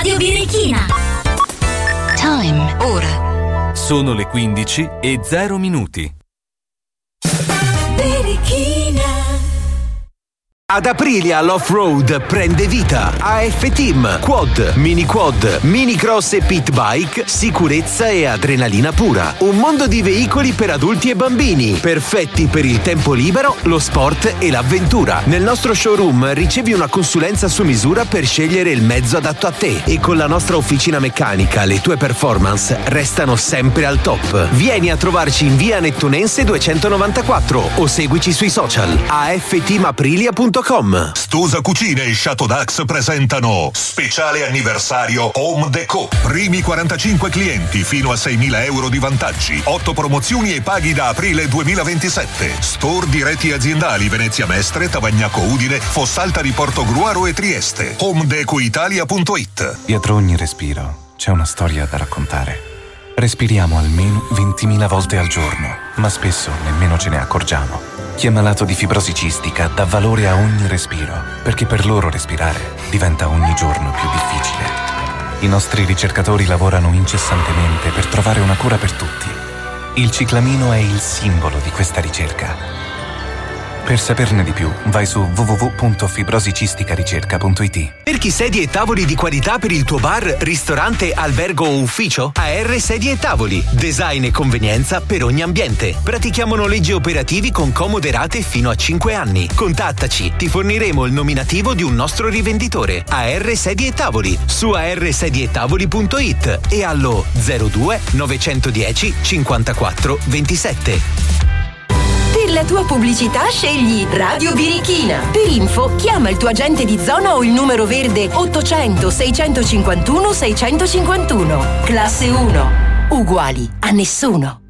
Radio Birichina. Time. Ora. Sono le 15:0. Birichina. Ad Aprilia l'off-road prende vita. AF-Team, quad, mini cross e pit bike, sicurezza e adrenalina pura. Un mondo di veicoli per adulti e bambini, perfetti per il tempo libero, lo sport e l'avventura. Nel nostro showroom ricevi una consulenza su misura per scegliere il mezzo adatto a te e con la nostra officina meccanica le tue performance restano sempre al top. Vieni a trovarci in via Nettunense 294 o seguici sui social. afteamaprilia.com. Stosa Cucine e Chateau Dax presentano speciale anniversario Home Deco. Primi 45 clienti fino a 6.000 euro di vantaggi, 8 promozioni e paghi da aprile 2027. Store diretti aziendali Venezia Mestre, Tavagnaco Udine, Fossalta di Portogruaro e Trieste. homedecoitalia.it. Dietro ogni respiro c'è una storia da raccontare. Respiriamo almeno 20.000 volte al giorno, ma spesso nemmeno ce ne accorgiamo. Chi è malato di fibrosi cistica dà valore a ogni respiro, perché per loro respirare diventa ogni giorno più difficile. I nostri ricercatori lavorano incessantemente per trovare una cura per tutti. Il ciclamino è il simbolo di questa ricerca. Per saperne di più, vai su www.fibrosicisticaricerca.it. Cerchi sedie e tavoli di qualità per il tuo bar, ristorante, albergo o ufficio? AR Sedie e Tavoli. Design e convenienza per ogni ambiente. Pratichiamo noleggi operativi con comode rate fino a 5 anni. Contattaci, ti forniremo il nominativo di un nostro rivenditore. AR Sedie e Tavoli su arsedietavoli.it e allo 02 910 54 27. Per la tua pubblicità scegli Radio Birichina. Per info chiama il tuo agente di zona o il numero verde 800 651 651. Classe 1. Uguali a nessuno.